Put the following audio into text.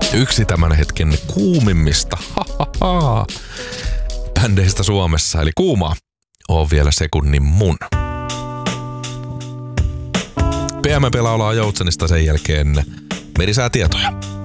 Yksi tämän hetken kuumimmista bändeistä Suomessa, eli Kuuma on vielä sekunnin mun. PMP laulaa Joutsenista, sen jälkeen Merisäätietoja.